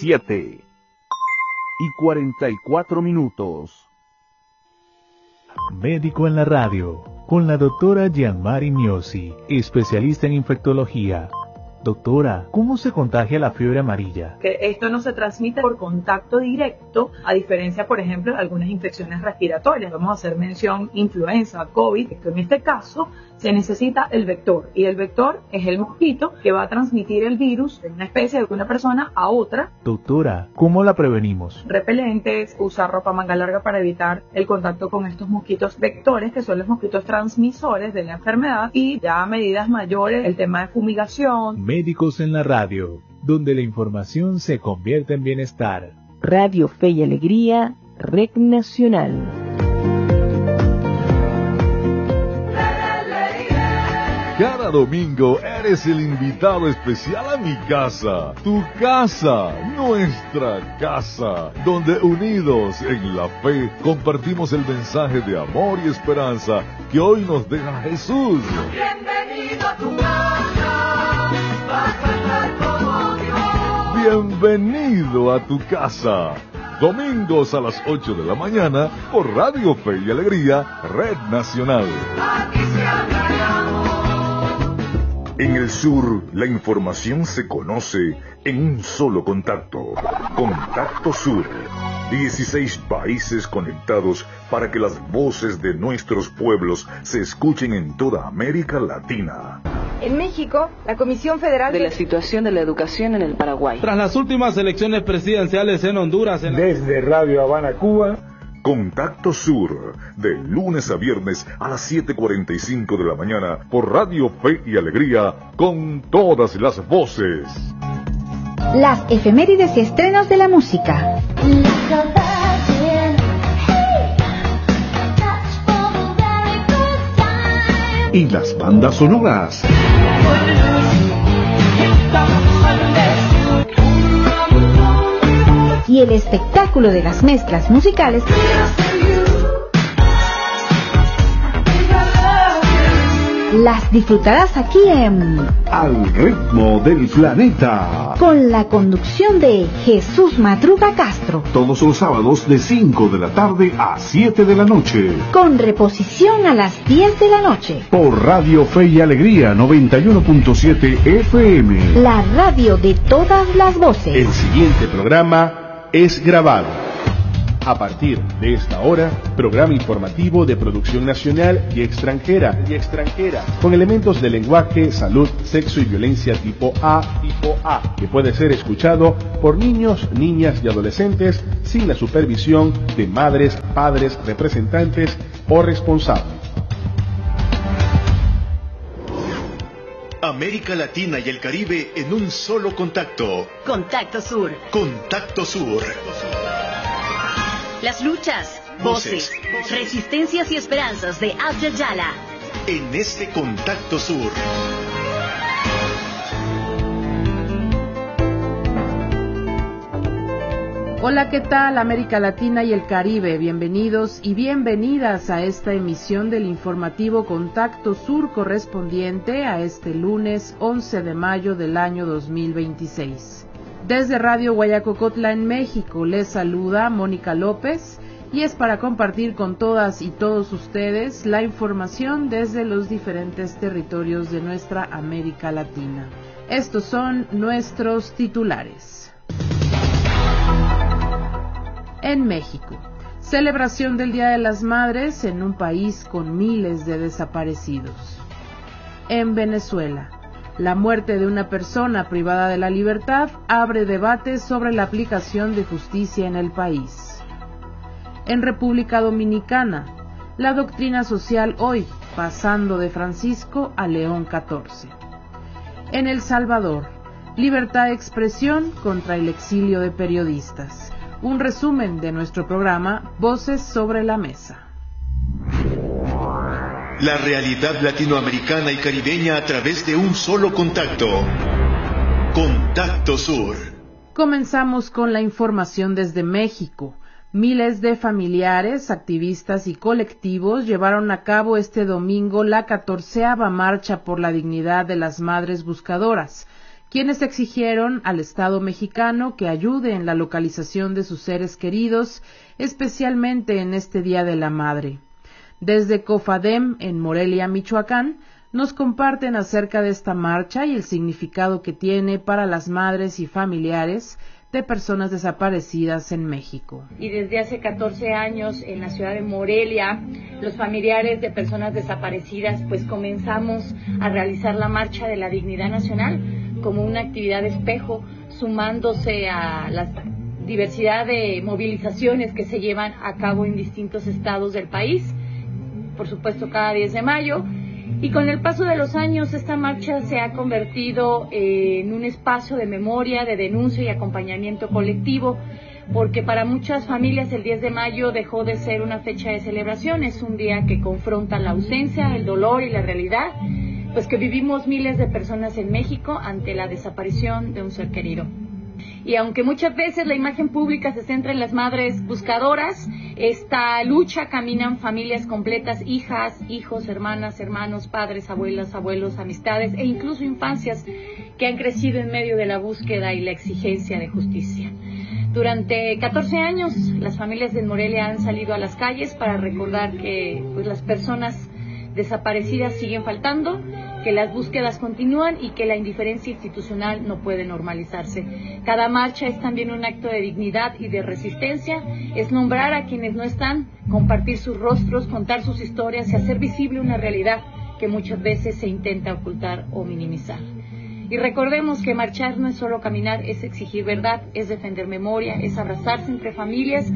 7:44. Médico en la radio, con la doctora Gianmari Miosi, especialista en infectología. Doctora, ¿cómo se contagia la fiebre amarilla? Que esto no se transmite por contacto directo, a diferencia, por ejemplo, de algunas infecciones respiratorias. Vamos a hacer mención influenza, COVID, que en este caso se necesita el vector. Y el vector es el mosquito que va a transmitir el virus de una especie de una persona a otra. Doctora, ¿cómo la prevenimos? Repelentes, usar ropa manga larga para evitar el contacto con estos mosquitos vectores, que son los mosquitos transmisores de la enfermedad, y ya a medidas mayores, el tema de fumigación. Médicos en la radio, donde la información se convierte en bienestar. Radio Fe y Alegría, Red Nacional. Cada domingo eres el invitado especial a mi casa, tu casa, nuestra casa, donde unidos en la fe compartimos el mensaje de amor y esperanza que hoy nos deja Jesús. Bienvenido a tu casa, vas a estar como Dios. Bienvenido a tu casa. Domingos a las 8 de la mañana por Radio Fe y Alegría, Red Nacional. Aquí se habla de amor. En el sur, la información se conoce en un solo contacto. Contacto Sur. 16 países conectados para que las voces de nuestros pueblos se escuchen en toda América Latina. En México, la Comisión Federal de la situación de la educación en el Paraguay. Tras las últimas elecciones presidenciales en Honduras. Desde Radio Habana, Cuba. Contacto Sur, de lunes a viernes a las 7:45 de la mañana por Radio Fe y Alegría, con todas las voces. Las efemérides y estrenos de la música. Y las bandas sonoras. Y el espectáculo de las mezclas musicales las disfrutarás aquí en Al Ritmo del Planeta, con la conducción de Jesús Madruga Castro, todos los sábados de 5 de la tarde a 7 de la noche, con reposición a las 10 de la noche por Radio Fe y Alegría 91.7 FM, la radio de todas las voces. El siguiente programa es grabado. A partir de esta hora, programa informativo de producción nacional y extranjera, con elementos de lenguaje, salud, sexo y violencia tipo A, que puede ser escuchado por niños, niñas y adolescentes sin la supervisión de madres, padres, representantes o responsables. América Latina y el Caribe en un solo contacto. Contacto Sur. Contacto Sur. Las luchas, voces, resistencias y esperanzas de Abya Yala. En este Contacto Sur. Hola, ¿qué tal América Latina y el Caribe? Bienvenidos y bienvenidas a esta emisión del informativo Contacto Sur correspondiente a este lunes 11 de mayo del año 2026. Desde Radio Guayacocotla en México les saluda Mónica López y es para compartir con todas y todos ustedes la información desde los diferentes territorios de nuestra América Latina. Estos son nuestros titulares. En México, celebración del Día de las Madres en un país con miles de desaparecidos. En Venezuela, la muerte de una persona privada de la libertad abre debates sobre la aplicación de justicia en el país. En República Dominicana, la doctrina social hoy, pasando de Francisco a León XIV. En El Salvador, libertad de expresión contra el exilio de periodistas. Un resumen de nuestro programa Voces sobre la Mesa. La realidad latinoamericana y caribeña a través de un solo contacto. Contacto Sur. Comenzamos con la información desde México. Miles de familiares, activistas y colectivos llevaron a cabo este domingo la 14ª Marcha por la Dignidad de las Madres Buscadoras, quienes exigieron al Estado mexicano que ayude en la localización de sus seres queridos, especialmente en este Día de la Madre. Desde COFADEM, en Morelia, Michoacán, nos comparten acerca de esta marcha y el significado que tiene para las madres y familiares de personas desaparecidas en México. Y desde hace 14 años en la ciudad de Morelia, los familiares de personas desaparecidas pues comenzamos a realizar la Marcha de la Dignidad Nacional como una actividad de espejo, sumándose a la diversidad de movilizaciones que se llevan a cabo en distintos estados del país, por supuesto cada 10 de mayo. Y con el paso de los años, esta marcha se ha convertido en un espacio de memoria, de denuncia y acompañamiento colectivo, porque para muchas familias el 10 de mayo dejó de ser una fecha de celebración, es un día que confronta la ausencia, el dolor y la realidad, pues que vivimos miles de personas en México ante la desaparición de un ser querido. Y aunque muchas veces la imagen pública se centra en las madres buscadoras, esta lucha caminan familias completas, hijas, hijos, hermanas, hermanos, padres, abuelas, abuelos, amistades e incluso infancias que han crecido en medio de la búsqueda y la exigencia de justicia. Durante 14 años, las familias de Morelia han salido a las calles para recordar que pues, las personas desaparecidas siguen faltando, que las búsquedas continúan y que la indiferencia institucional no puede normalizarse. Cada marcha es también un acto de dignidad y de resistencia, es nombrar a quienes no están, compartir sus rostros, contar sus historias y hacer visible una realidad que muchas veces se intenta ocultar o minimizar. Y recordemos que marchar no es solo caminar, es exigir verdad, es defender memoria, es abrazarse entre familias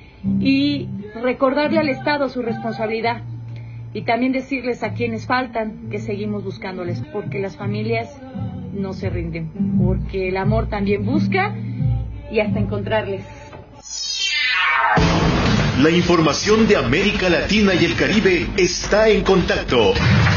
y recordarle al Estado su responsabilidad. Y también decirles a quienes faltan que seguimos buscándoles, porque las familias no se rinden, porque el amor también busca y hasta encontrarles. La información de América Latina y el Caribe está en Contacto.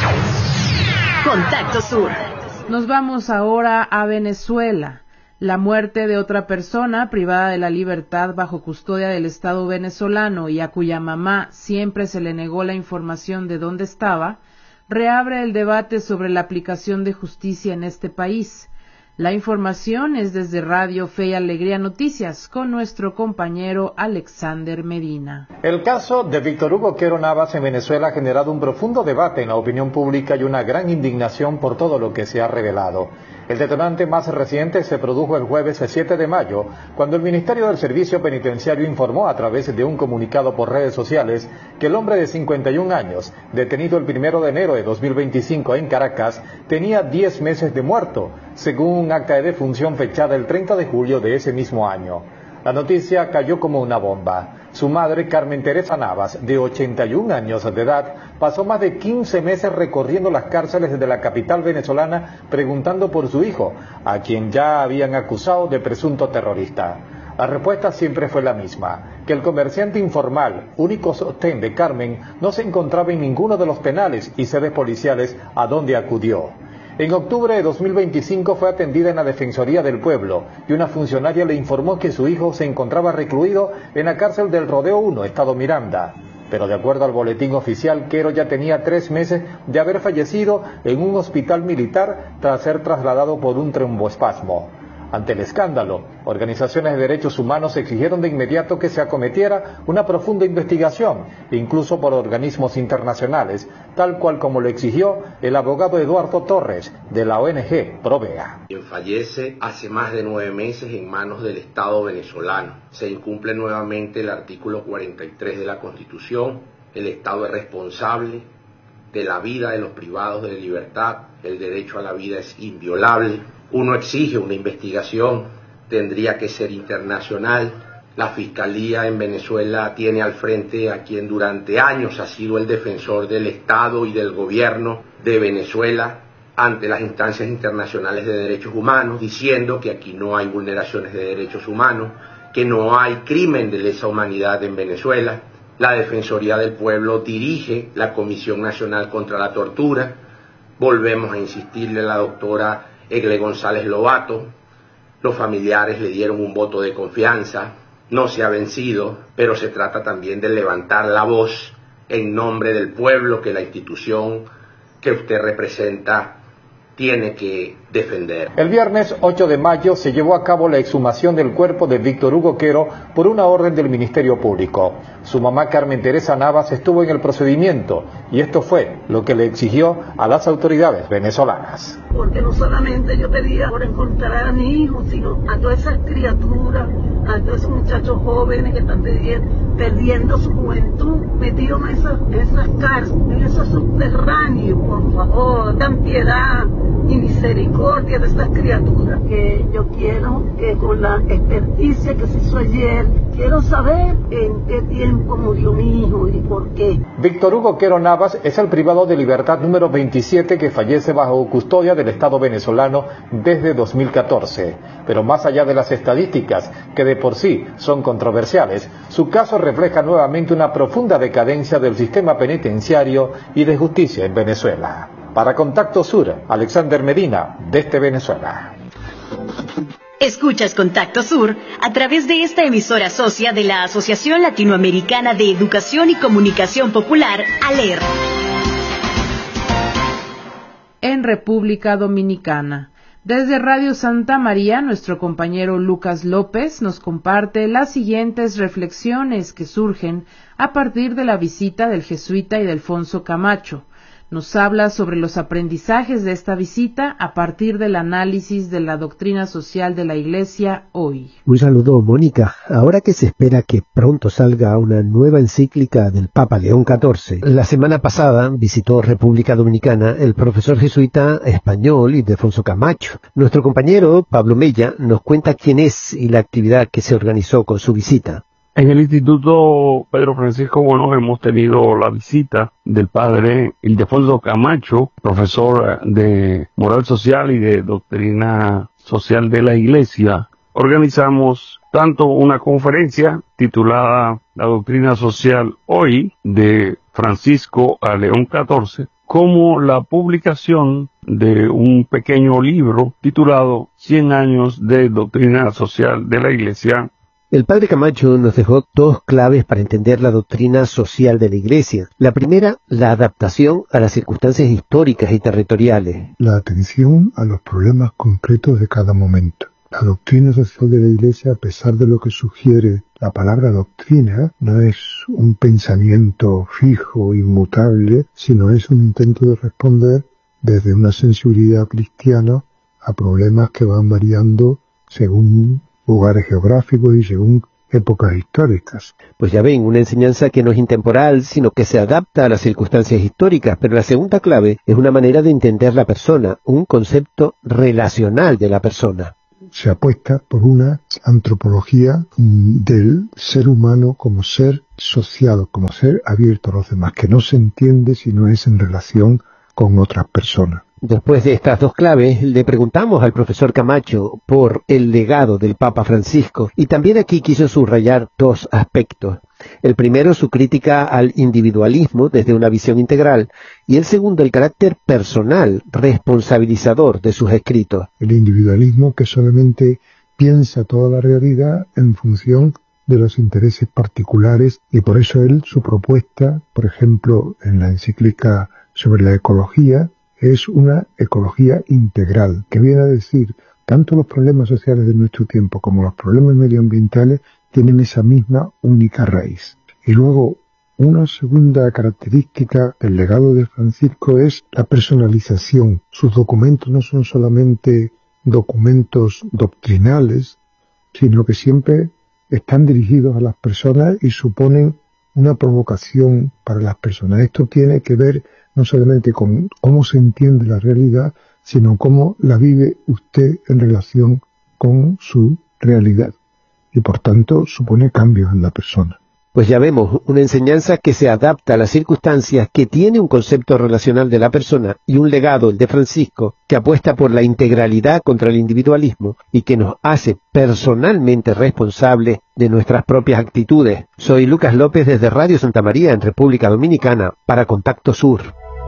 Contacto Sur. Nos vamos ahora a Venezuela. La muerte de otra persona privada de la libertad bajo custodia del Estado venezolano y a cuya mamá siempre se le negó la información de dónde estaba, reabre el debate sobre la aplicación de justicia en este país. La información es desde Radio Fe y Alegría Noticias con nuestro compañero Alexander Medina. El caso de Víctor Hugo Quero Navas en Venezuela ha generado un profundo debate en la opinión pública y una gran indignación por todo lo que se ha revelado. El detonante más reciente se produjo el jueves 7 de mayo, cuando el Ministerio del Servicio Penitenciario informó a través de un comunicado por redes sociales que el hombre de 51 años, detenido el 1 de enero de 2025 en Caracas, tenía 10 meses de muerto, según un acta de defunción fechada el 30 de julio de ese mismo año. La noticia cayó como una bomba. Su madre, Carmen Teresa Navas, de 81 años de edad, pasó más de 15 meses recorriendo las cárceles de la capital venezolana preguntando por su hijo, a quien ya habían acusado de presunto terrorista. La respuesta siempre fue la misma, que el comerciante informal, único sostén de Carmen, no se encontraba en ninguno de los penales y sedes policiales a donde acudió. En octubre de 2025 fue atendida en la Defensoría del Pueblo y una funcionaria le informó que su hijo se encontraba recluido en la cárcel del Rodeo 1, Estado Miranda. Pero de acuerdo al boletín oficial, Quero ya tenía 3 meses de haber fallecido en un hospital militar tras ser trasladado por un tromboespasmo. Ante el escándalo, organizaciones de derechos humanos exigieron de inmediato que se acometiera una profunda investigación, incluso por organismos internacionales, tal cual como lo exigió el abogado Eduardo Torres, de la ONG Provea. Quien fallece hace más de 9 meses en manos del Estado venezolano. Se incumple nuevamente el artículo 43 de la Constitución. El Estado es responsable de la vida de los privados de libertad. El derecho a la vida es inviolable. Uno exige una investigación, tendría que ser internacional. La Fiscalía en Venezuela tiene al frente a quien durante años ha sido el defensor del Estado y del gobierno de Venezuela ante las instancias internacionales de derechos humanos, diciendo que aquí no hay vulneraciones de derechos humanos, que no hay crimen de lesa humanidad en Venezuela. La Defensoría del Pueblo dirige la Comisión Nacional contra la Tortura. Volvemos a insistirle a la doctora Egle González Lobato, los familiares le dieron un voto de confianza, no se ha vencido, pero se trata también de levantar la voz en nombre del pueblo, que la institución que usted representa tiene que defender. El viernes 8 de mayo se llevó a cabo la exhumación del cuerpo de Víctor Hugo Quero por una orden del Ministerio Público. Su mamá Carmen Teresa Navas estuvo en el procedimiento y esto fue lo que le exigió a las autoridades venezolanas. Porque no solamente yo pedía por encontrar a mi hijo, sino a todas esas criaturas, a todos esos muchachos jóvenes que están perdiendo su juventud, metidos en esas cárceles, en esos subterráneos. Por favor, dan piedad y misericordia de estas criaturas. Que yo quiero que con la experticia que se hizo ayer, quiero saber en qué tiempo murió mi hijo y por qué. Víctor Hugo Quero Navas es el privado de libertad número 27 que fallece bajo custodia del Estado venezolano desde 2014. Pero más allá de las estadísticas, que de por sí son controversiales, su caso refleja nuevamente una profunda decadencia del sistema penitenciario y de justicia en Venezuela. Para Contacto Sur, Alexander Medina, desde Venezuela. Escuchas Contacto Sur a través de esta emisora socia de la Asociación Latinoamericana de Educación y Comunicación Popular, ALER. En República Dominicana. Desde Radio Santa María, nuestro compañero Lucas López nos comparte las siguientes reflexiones que surgen a partir de la visita del jesuita Ildefonso Camacho. Nos habla sobre los aprendizajes de esta visita a partir del análisis de la doctrina social de la Iglesia hoy. Un saludo, Mónica. Ahora que se espera que pronto salga una nueva encíclica del Papa León XIV, la semana pasada visitó República Dominicana el profesor jesuita español Ildefonso Camacho. Nuestro compañero Pablo Mella nos cuenta quién es y la actividad que se organizó con su visita. En el Instituto Pedro Francisco Bono hemos tenido la visita del padre Ildefonso Camacho, profesor de Moral Social y de Doctrina Social de la Iglesia. Organizamos tanto una conferencia titulada La Doctrina Social Hoy, de Francisco a León XIV, como la publicación de un pequeño libro titulado 100 años de Doctrina Social de la Iglesia. El padre Camacho nos dejó dos claves para entender la doctrina social de la Iglesia. La primera, la adaptación a las circunstancias históricas y territoriales. La atención a los problemas concretos de cada momento. La doctrina social de la Iglesia, a pesar de lo que sugiere la palabra doctrina, no es un pensamiento fijo, inmutable, sino es un intento de responder desde una sensibilidad cristiana a problemas que van variando según lugares geográficos y según épocas históricas. Pues ya ven, una enseñanza que no es intemporal, sino que se adapta a las circunstancias históricas. Pero la segunda clave es una manera de entender la persona, un concepto relacional de la persona. Se apuesta por una antropología del ser humano como ser social, como ser abierto a los demás, que no se entiende si no es en relación con otras personas. Después de estas dos claves, le preguntamos al profesor Camacho por el legado del Papa Francisco y también aquí quiso subrayar dos aspectos. El primero, su crítica al individualismo desde una visión integral y el segundo, el carácter personal, responsabilizador de sus escritos. El individualismo que solamente piensa toda la realidad en función de los intereses particulares y por eso su propuesta, por ejemplo, en la encíclica sobre la ecología, es una ecología integral, que viene a decir, tanto los problemas sociales de nuestro tiempo como los problemas medioambientales tienen esa misma única raíz. Y luego, una segunda característica del legado de Francisco es la personalización. Sus documentos no son solamente documentos doctrinales, sino que siempre están dirigidos a las personas y suponen una provocación para las personas. Esto tiene que ver no solamente con cómo se entiende la realidad, sino cómo la vive usted en relación con su realidad. Y por tanto supone cambios en la persona. Pues ya vemos, una enseñanza que se adapta a las circunstancias, que tiene un concepto relacional de la persona y un legado, el de Francisco, que apuesta por la integralidad contra el individualismo y que nos hace personalmente responsables de nuestras propias actitudes. Soy Lucas López desde Radio Santa María en República Dominicana para Contacto Sur.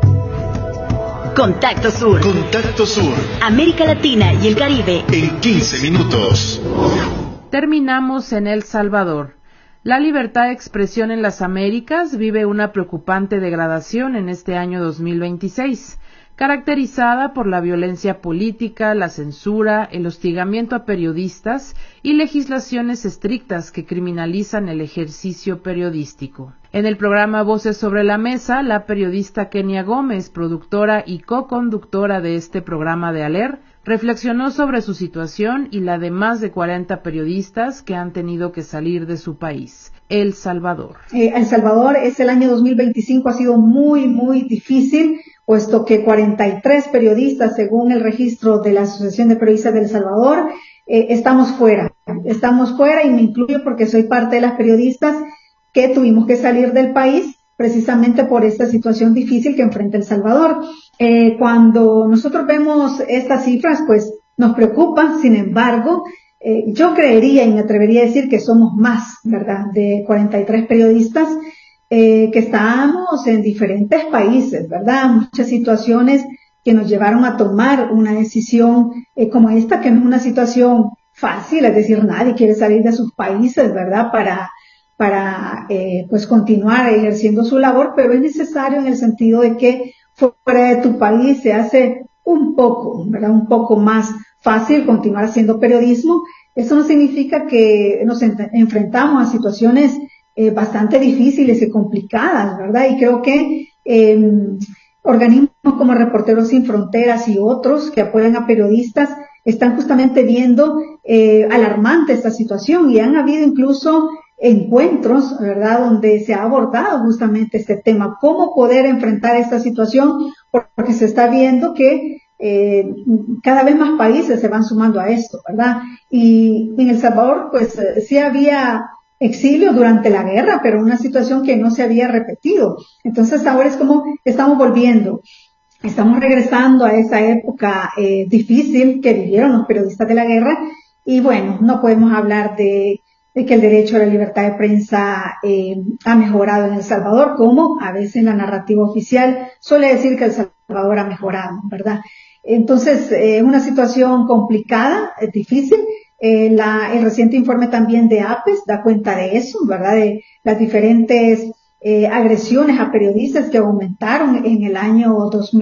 Contacto Sur. Contacto Sur. América Latina y el Caribe. En 15 minutos. Terminamos en El Salvador. La libertad de expresión en las Américas vive una preocupante degradación en este año 2026. caracterizada por la violencia política, la censura, el hostigamiento a periodistas y legislaciones estrictas que criminalizan el ejercicio periodístico. En el programa Voces sobre la Mesa, la periodista Kenia Gómez, productora y co-conductora de este programa de ALER, reflexionó sobre su situación y la de más de 40 periodistas que han tenido que salir de su país, El Salvador. El Salvador, el año 2025 ha sido muy, muy difícil, puesto que 43 periodistas, según el registro de la Asociación de Periodistas de El Salvador, estamos fuera y me incluyo porque soy parte de las periodistas que tuvimos que salir del país precisamente por esta situación difícil que enfrenta El Salvador. Cuando nosotros vemos estas cifras, pues nos preocupa. Sin embargo, yo creería y me atrevería a decir que somos más, ¿verdad?, de 43 periodistas que estamos en diferentes países, ¿verdad? Muchas situaciones que nos llevaron a tomar una decisión como esta, que no es una situación fácil, es decir, nadie quiere salir de sus países, ¿verdad?, para pues continuar ejerciendo su labor, pero es necesario en el sentido de que fuera de tu país se hace un poco, ¿verdad?, un poco más fácil continuar haciendo periodismo. Eso no significa que nos enfrentamos a situaciones bastante difíciles y complicadas, ¿verdad? Y creo que organismos como Reporteros Sin Fronteras y otros que apoyan a periodistas están justamente viendo alarmante esta situación, y han habido incluso encuentros, ¿verdad?, donde se ha abordado justamente este tema, cómo poder enfrentar esta situación, porque se está viendo que cada vez más países se van sumando a esto, ¿verdad? Y en El Salvador, pues sí había exilio durante la guerra, pero una situación que no se había repetido. Entonces ahora es como estamos volviendo, estamos regresando a esa época difícil que vivieron los periodistas de la guerra, y bueno, no podemos hablar de que el derecho a la libertad de prensa ha mejorado en El Salvador, como a veces la narrativa oficial suele decir que El Salvador ha mejorado, ¿verdad? Entonces, es una situación complicada, es difícil. El reciente informe también de APES da cuenta de eso, ¿verdad?, de las diferentes agresiones a periodistas que aumentaron en el año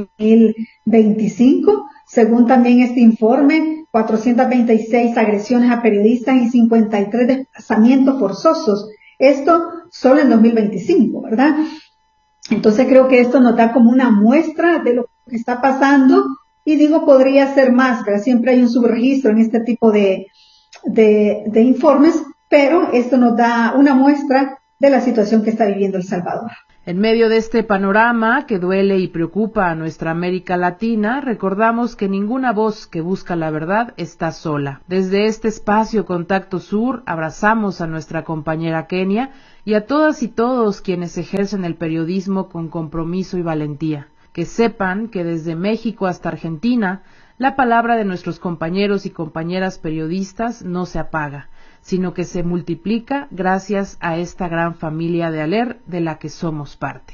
2025. Según también este informe, 426 agresiones a periodistas y 53 desplazamientos forzosos. Esto solo en 2025, ¿verdad? Entonces creo que esto nos da como una muestra de lo que está pasando, y digo, podría ser más, ¿verdad? Siempre hay un subregistro en este tipo de informes, pero esto nos da una muestra de la situación que está viviendo El Salvador. En medio de este panorama que duele y preocupa a nuestra América Latina, recordamos que ninguna voz que busca la verdad está sola. Desde este espacio Contacto Sur abrazamos a nuestra compañera Kenia y a todas y todos quienes ejercen el periodismo con compromiso y valentía. Que sepan que desde México hasta Argentina, la palabra de nuestros compañeros y compañeras periodistas no se apaga, sino que se multiplica gracias a esta gran familia de ALER de la que somos parte.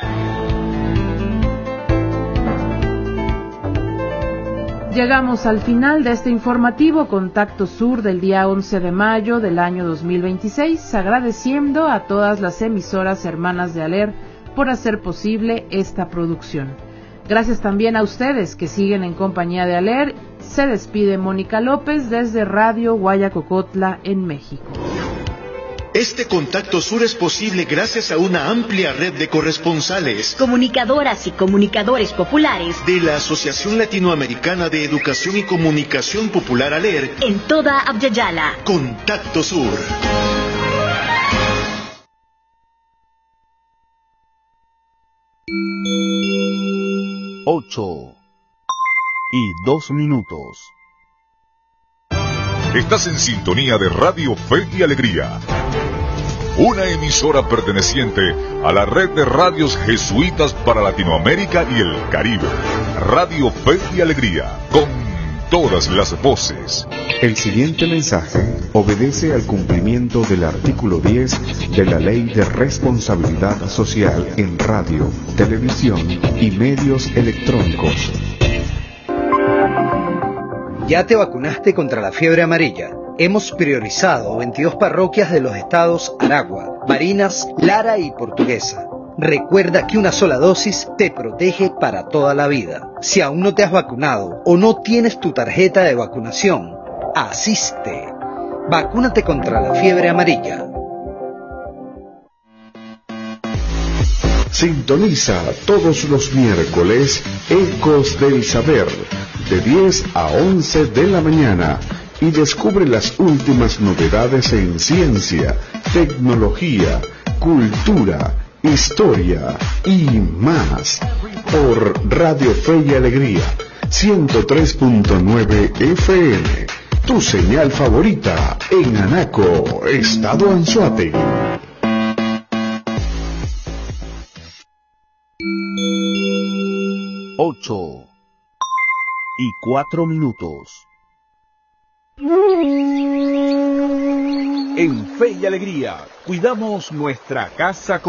Llegamos al final de este informativo Contacto Sur del día 11 de mayo del año 2026, agradeciendo a todas las emisoras hermanas de ALER por hacer posible esta producción. Gracias también a ustedes que siguen en compañía de ALER. Se despide Mónica López desde Radio Guayacocotla en México. Este Contacto Sur es posible gracias a una amplia red de corresponsales, comunicadoras y comunicadores populares de la Asociación Latinoamericana de Educación y Comunicación Popular ALER en toda Abya-Yala. Contacto Sur. Ocho y 2 minutos. Estás en sintonía de Radio Fe y Alegría, una emisora perteneciente a la red de radios jesuitas para Latinoamérica y el Caribe. Radio Fe y Alegría, con todas las voces. El siguiente mensaje obedece al cumplimiento del artículo 10 de la Ley de Responsabilidad Social en Radio, Televisión y Medios Electrónicos. ¿Ya te vacunaste contra la fiebre amarilla? Hemos priorizado 22 parroquias de los estados Aragua, Barinas, Lara y Portuguesa. Recuerda que una sola dosis te protege para toda la vida. Si aún no te has vacunado o no tienes tu tarjeta de vacunación, asiste. Vacúnate contra la fiebre amarilla. Sintoniza todos los miércoles Ecos del Saber, de 10 a 11 de la mañana, y descubre las últimas novedades en ciencia, tecnología, cultura, historia y más, por Radio Fe y Alegría 103.9 FM, tu señal favorita en Anaco, Estado Anzoátegui. 8:04. En Fe y Alegría cuidamos nuestra casa.